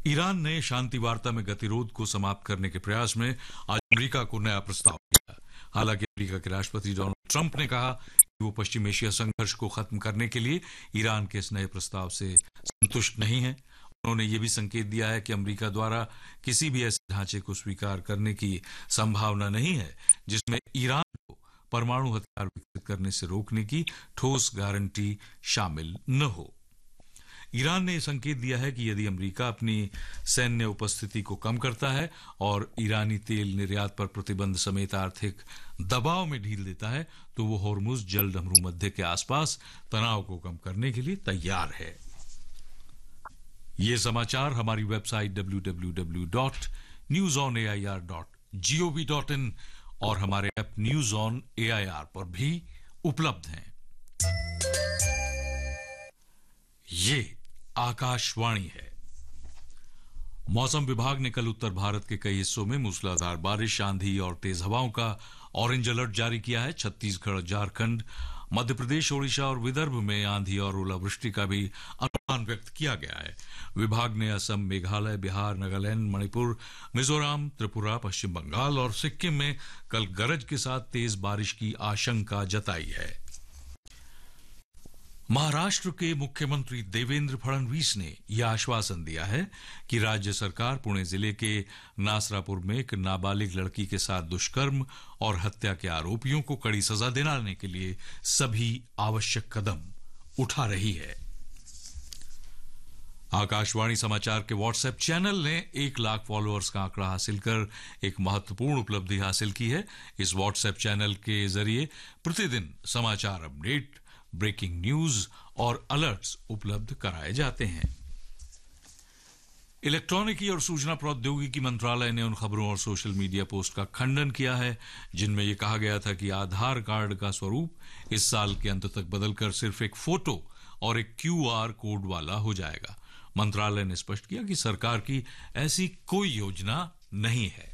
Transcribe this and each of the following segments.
Iran ने शांति वार्ता में गतिरोध को समाप्त करने के प्रयास में आज अमेरिका को नया प्रस्ताव दिया। हालांकि अमेरिका के राष्ट्रपति डोनाल्ड ट्रंप ने कहा कि वो पश्चिम एशिया संघर्ष को खत्म करने के लिए ईरान के इस नए प्रस्ताव से संतुष्ट नहीं है। उन्होंने ये भी संकेत दिया है कि अमेरिका द्वारा किसी भी ऐसे ढांचे को स्वीकार करने की संभावना नहीं है जिसमें ईरान को परमाणु हथियार विकसित करने से रोकने की ठोस गारंटी शामिल न हो। ईरान ने संकेत दिया है कि यदि अमेरिका अपनी सैन्य उपस्थिति को कम करता है और ईरानी तेल निर्यात पर प्रतिबंध समेत आर्थिक दबाव में ढील देता है तो वो होर्मुज जल भूमध्य के आसपास तनाव को कम करने के लिए तैयार है। ये समाचार हमारी वेबसाइट www.newsonair.gov.in और हमारे ऐप न्यूज ऑन एआईआर पर भी उपलब्ध हैं। ये आकाशवाणी है। मौसम विभाग ने कल उत्तर भारत के कई हिस्सों में मूसलाधार बारिश, आंधी और तेज हवाओं का ऑरेंज अलर्ट जारी किया है। छत्तीसगढ़, झारखंड, मध्य प्रदेश, ओडिशा और विदर्भ में आंधी और ओलावृष्टि का भी अनुमान व्यक्त किया गया है। विभाग ने असम, मेघालय, बिहार, नागालैंड, मणिपुर, मिजोरम, त्रिपुरा, पश्चिम बंगाल और सिक्किम में कल गरज के साथ तेज बारिश की आशंका जताई है। महाराष्ट्र के मुख्यमंत्री देवेंद्र फडणवीस ने यह आश्वासन दिया है कि राज्य सरकार पुणे जिले के नासरापुर में एक नाबालिग लड़की के साथ दुष्कर्म और हत्या के आरोपियों को कड़ी सजा दिलाने के लिए सभी आवश्यक कदम उठा रही है। आकाशवाणी समाचार के व्हाट्सएप चैनल ने 1 लाख फॉलोअर्स का आंकड़ा हासिल कर एक महत्वपूर्ण उपलब्धि हासिल की है। इस व्हाट्सएप चैनल के जरिए प्रतिदिन समाचार अपडेट, ब्रेकिंग न्यूज और अलर्ट्स उपलब्ध कराए जाते हैं। इलेक्ट्रॉनिकी और सूचना प्रौद्योगिकी मंत्रालय ने उन खबरों और सोशल मीडिया पोस्ट का खंडन किया है जिनमें यह कहा गया था कि आधार कार्ड का स्वरूप इस साल के अंत तक बदलकर सिर्फ एक फोटो और एक क्यूआर कोड वाला हो जाएगा। मंत्रालय ने स्पष्ट किया कि सरकार की ऐसी कोई योजना नहीं है।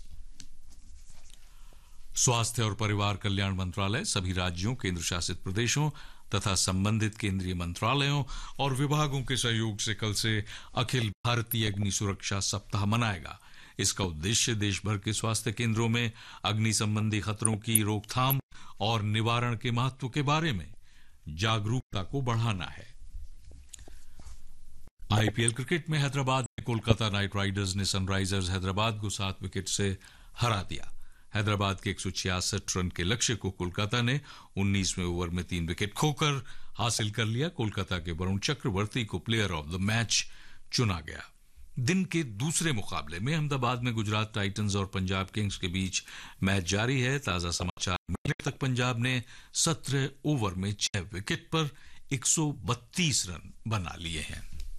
स्वास्थ्य और परिवार कल्याण मंत्रालय सभी राज्यों, केंद्र शासित प्रदेशों तथा संबंधित केंद्रीय मंत्रालयों और विभागों के सहयोग से कल से अखिल भारतीय अग्नि सुरक्षा सप्ताह मनाएगा। इसका उद्देश्य देश भर के स्वास्थ्य केंद्रों में अग्नि संबंधी खतरों की रोकथाम और निवारण के महत्व के बारे में जागरूकता को बढ़ाना है। आईपीएल क्रिकेट में हैदराबाद में कोलकाता नाइट राइडर्स ने सनराइजर्स हैदराबाद को 7 विकेट से हरा दिया। हैदराबाद के 166 रन के लक्ष्य को कोलकाता ने 19वें ओवर में 3 विकेट खोकर हासिल कर लिया। कोलकाता के वरुण चक्रवर्ती को प्लेयर ऑफ द मैच चुना गया। दिन के दूसरे मुकाबले में अहमदाबाद में गुजरात टाइटंस और पंजाब किंग्स के बीच मैच जारी है। ताजा समाचार मिलने तक पंजाब ने 17 ओवर में 6 विकेट पर 132 रन बना लिए हैं।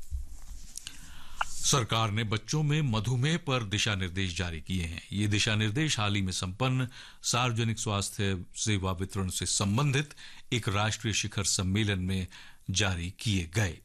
सरकार ने बच्चों में मधुमेह पर दिशा निर्देश जारी किए हैं। ये दिशा निर्देश हाल ही में संपन्न सार्वजनिक स्वास्थ्य सेवा वितरण से संबंधित एक राष्ट्रीय शिखर सम्मेलन में जारी किए गए।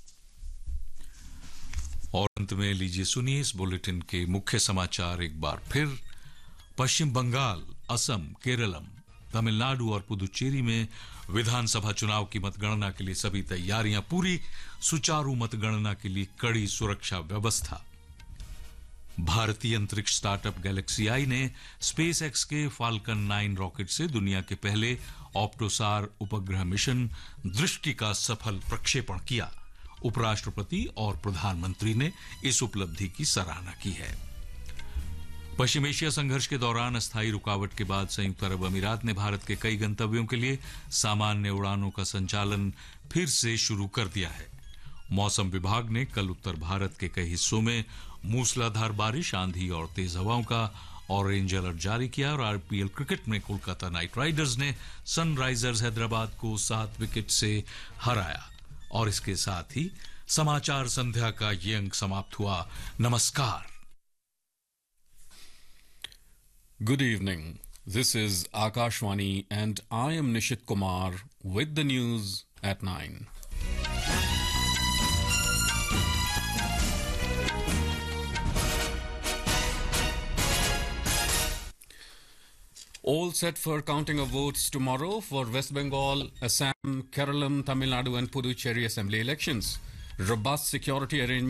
और अंत में लीजिए सुनिए इस बुलेटिन के मुख्य समाचार एक बार फिर। पश्चिम बंगाल, असम, केरलम, तमिलनाडु और पुदुचेरी में विधानसभा चुनाव की मतगणना के लिए सभी तैयारियां पूरी। सुचारू मतगणना के लिए कड़ी सुरक्षा व्यवस्था। भारतीय अंतरिक्ष स्टार्टअप गैलेक्सी आई ने स्पेस एक्स के फाल्कन 9 रॉकेट से दुनिया के पहले ऑप्टोसार उपग्रह मिशन दृष्टि का सफल प्रक्षेपण किया। उपराष्ट्रपति और प्रधानमंत्री ने इस उपलब्धि की सराहना की है। पश्चिम एशिया संघर्ष के दौरान अस्थायी रुकावट के बाद संयुक्त अरब अमीरात ने भारत के कई गंतव्यों के लिए सामान्य उड़ानों का संचालन फिर से शुरू कर दिया है। मौसम विभाग ने कल उत्तर भारत के कई हिस्सों में मूसलाधार बारिश, आंधी और तेज हवाओं का ऑरेंज अलर्ट जारी किया और आईपीएल क्रिकेट में कोलकाता नाइट राइडर्स ने सनराइजर्स हैदराबाद को 7 विकेट से हराया। और इसके साथ ही समाचार संध्या का ये अंक समाप्त हुआ। नमस्कार। Good evening. This is Akashwani and I am Nishit Kumar with the news at 9. All set for counting of votes tomorrow for West Bengal, Assam, Kerala, Tamil Nadu and Puducherry assembly elections. Robust security arrangements